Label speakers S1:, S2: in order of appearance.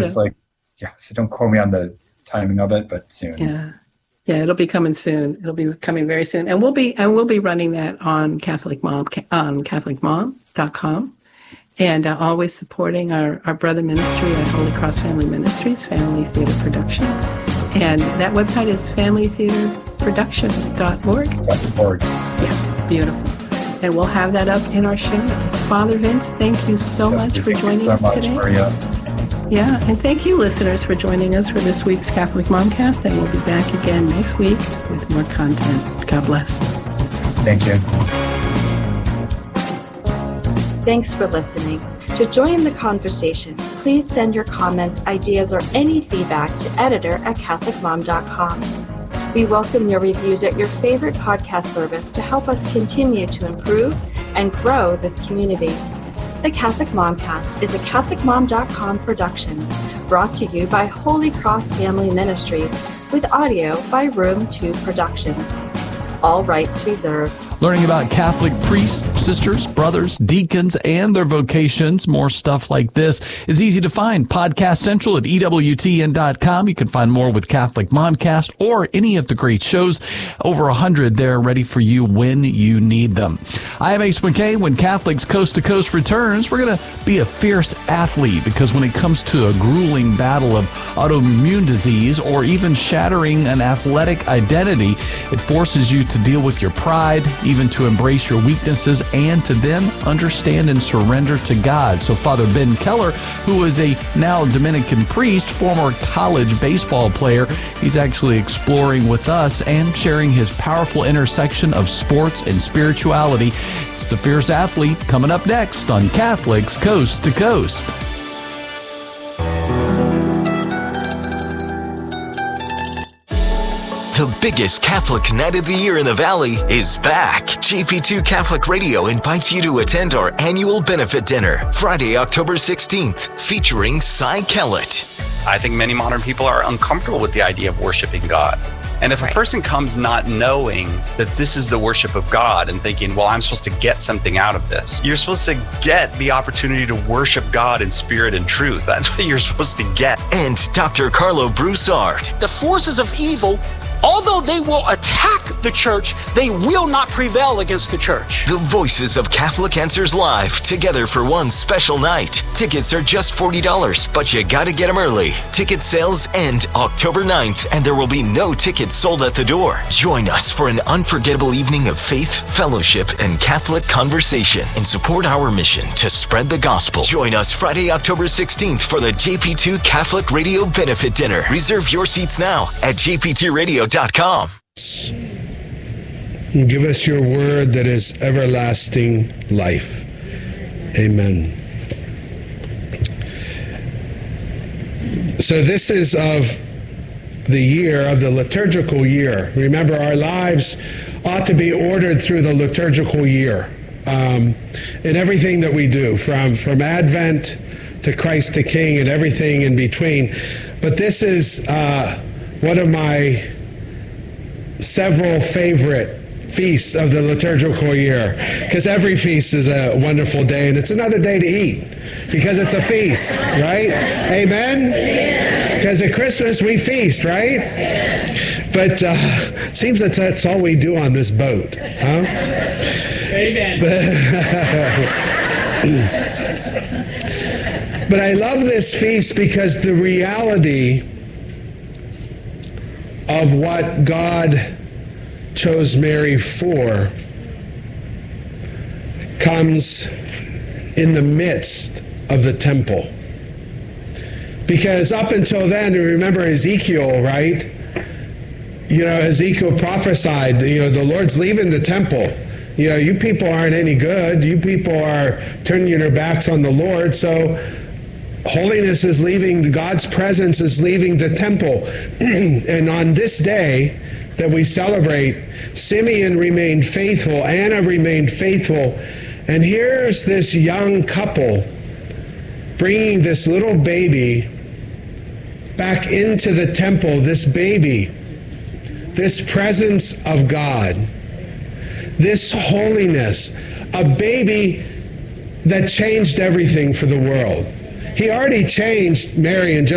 S1: was like, yeah, so don't quote me on the timing of it, but soon.
S2: Yeah, it'll be coming soon. It'll be coming very soon. And we'll be running that on CatholicMom.com. And always supporting our brother ministry at Holy Cross Family Ministries, Family Theater Productions. And that website is familytheaterproductions.org. Yeah, beautiful. And we'll have that up in our show notes. Father Vince, thank you so much for joining us today. Maria. Yeah, and thank you, listeners, for joining us for this week's Catholic Momcast. And we'll be back again next week with more content. God bless.
S1: Thank you.
S3: Thanks for listening. To join the conversation, please send your comments, ideas, or any feedback to editor@catholicmom.com. We welcome your reviews at your favorite podcast service to help us continue to improve and grow this community. The Catholic Momcast is a CatholicMom.com production brought to you by Holy Cross Family Ministries with audio by Room 2 Productions. All rights reserved.
S4: Learning about Catholic priests, sisters, brothers, deacons, and their vocations. More stuff like this is easy to find. Podcast Central at EWTN.com. You can find more with Catholic Momcast or any of the great shows. Over 100 there ready for you when you need them. I am Ace McKay. When Catholics Coast to Coast returns, we're going to be a fierce athlete, because when it comes to a grueling battle of autoimmune disease or even shattering an athletic identity, it forces you to deal with your pride, even to embrace your weaknesses, and to then understand and surrender to God. So Father Ben Keller, who is a now Dominican priest, former college baseball player, he's actually exploring with us and sharing his powerful intersection of sports and spirituality. It's The Fierce Athlete coming up next on Catholics Coast to Coast.
S5: The biggest Catholic night of the year in the Valley is back. JP2 Catholic Radio invites you to attend our annual benefit dinner, Friday, October 16th, featuring Cy Kellett.
S6: I think many modern people are uncomfortable with the idea of worshiping God. And if a person comes not knowing that this is the worship of God and thinking, well, I'm supposed to get something out of this, you're supposed to get the opportunity to worship God in spirit and truth. That's what you're supposed to get.
S5: And Dr. Carlo Broussard.
S7: The forces of evil, although they will attack the church, they will not prevail against the church.
S5: The voices of Catholic Answers Live, together for one special night. Tickets are just $40, but you gotta get them early. Ticket sales end October 9th, and there will be no tickets sold at the door. Join us for an unforgettable evening of faith, fellowship, and Catholic conversation, and support our mission to spread the gospel. Join us Friday, October 16th for the JP2 Catholic Radio Benefit Dinner. Reserve your seats now at jp2radio.com.
S8: Give us your word that is everlasting life. Amen. So this is of the year, of the liturgical year. Remember, our lives ought to be ordered through the liturgical year. In everything that we do, from Advent to Christ the King and everything in between. But this is one of my several favorite feasts of the liturgical year, because every feast is a wonderful day, and it's another day to eat because it's a feast, right? Amen? Because at Christmas we feast, right? But seems that that's all we do on this boat, huh?
S7: Amen.
S8: But I love this feast because the reality of what God chose Mary for comes in the midst of the temple. Because up until then, remember Ezekiel, right? Ezekiel prophesied, the Lord's leaving the temple. You people aren't any good. You people are turning your backs on the Lord. So holiness is leaving, God's presence is leaving the temple. And on this day that we celebrate, Simeon remained faithful, Anna remained faithful, and here's this young couple bringing this little baby back into the temple, this baby, this presence of God, this holiness, a baby that changed everything for the world. He already changed Mary and Joseph.